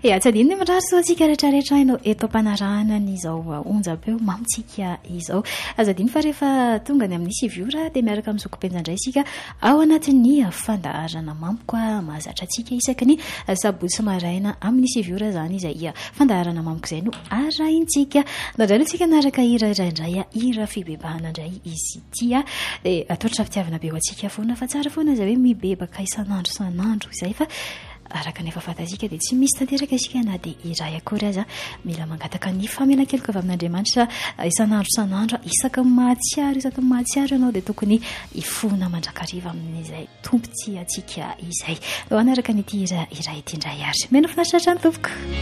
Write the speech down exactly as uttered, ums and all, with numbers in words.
ia tsy adino ny mandrary so atsika rehetrarehetra hainao eto ampanarahana nyizao onjam-peo mamitsika izao azadiny fa rehefa tonga ny amin'ny siviora dia miaraka amin'ny zokom-penjandray isika ao anatin'ny fandaharana mamiko a mahazatra atsika isaky ny sabotsy sy maraina amin'ny siviora zany izay fandaharana mamiko izay no arahintsika nandrano tsika naraka hira iraindray a hira fibebahana indray izy ity a dia atolotra fitiavana be ho atsika foana fa tsara foana izay hoe mibebaka isan'andro isan'andro izay fa araka nefa fantasika dia tsy misy tanteraka isika na dia iray akory aza mila mangataka ny famelan-keloka avy amin'Andriamanitra isan'andro isan'andro isaka ny mahatsiaro isaka ny mahatsiaro ianao dia tokony ifona mandrakariva amin'izay tompontsy atsika izay ho anaraka n'ity hira iray ity indray ary mena finaritra hatrany tompoko.